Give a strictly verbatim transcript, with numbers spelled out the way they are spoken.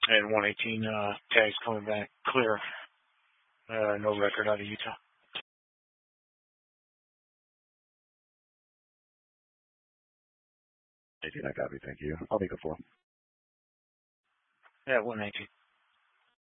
And one eighteen uh, tags coming back clear. Uh, no record out of Utah. eighteen, I copy. Thank you. I'll make a four. Yeah, one eighteen.